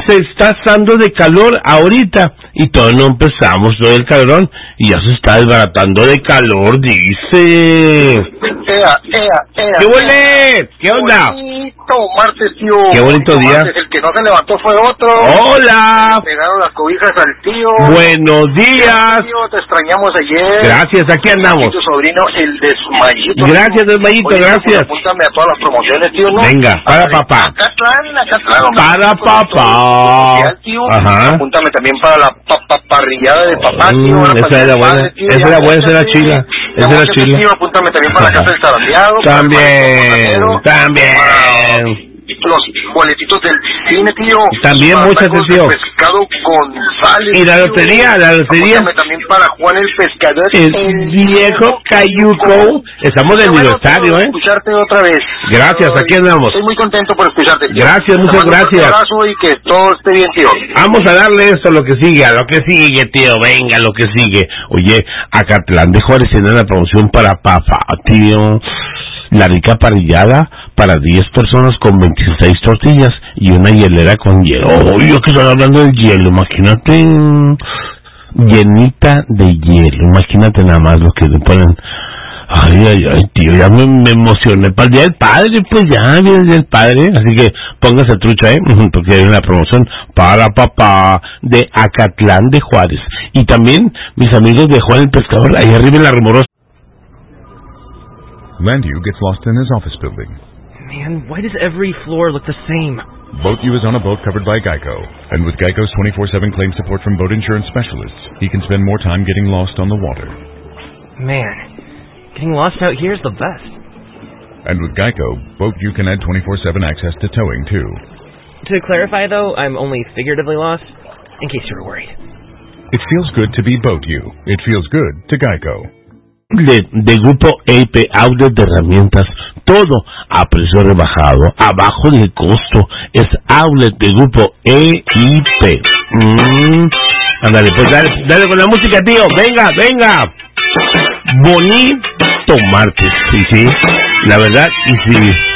se está asando de calor ahorita y todavía no empezamos todo el calorón y ya se está desbaratando de calor, dice. ¿Qué huele? ¿Qué onda? Bonito martes, tío. Qué bonito día. Martes, el que no se levantó fue otro. Hola. Le pegaron las cobijas al tío. Buenos días. Tío, te extrañamos ayer. Gracias, aquí andamos. Tu sobrino, el Desmayito. Gracias, Desmayito, gracias. Apúntame a todas las promociones, tío, ¿no? Venga, para papá. Acatlán. Para papá. Ajá. Apúntame también para la parrillada de papá, tío. Esa era buena. Esa era buena, esa era chila. Esa era chila. Apúntame también para la casa del zarandeado. También. Los boletitos del cine, tío. También muchas, tío. Pescado González. Y la lotería. Apúntame también para Juan el Pescador. El viejo Cayuco. Estamos de aniversario, escucharte otra vez. Gracias, aquí andamos. Estoy muy contento por escucharte, tío. Gracias, muchas gracias. Un abrazo y que todo esté bien, tío. Vamos a darle esto a lo que sigue, tío. Venga, lo que sigue. Oye, Acatlán de Juárez tiene la promoción para papá, tío. La rica parrillada para 10 personas con 26 tortillas y una hielera con hielo. Yo que estoy hablando del hielo, imagínate, llenita de hielo, imagínate nada más lo que le ponen. Ay, tío, ya me emocioné para el Día del Padre, pues ya viene el Día del Padre, así que póngase trucha, porque hay una promoción para papá de Acatlán de Juárez. Y también mis amigos de Juan el Pescador, ahí arriba en la Rumorosa. Landu gets lost in his office building. Man, why does every floor look the same? Boat U is on a boat covered by Geico, and with Geico's 24/7 claim support from boat insurance specialists, he can spend more time getting lost on the water. Man, getting lost out here is the best. And with Geico, Boat U can add 24/7 access to towing, too. To clarify, though, I'm only figuratively lost, in case you were worried. It feels good to be Boat U. It feels good to Geico. De Grupo EIP, outlet de herramientas, todo a precio rebajado, abajo del costo, es outlet de Grupo EIP. Ándale, pues dale con la música, tío, venga. Bonito martes, sí, la verdad, y sí.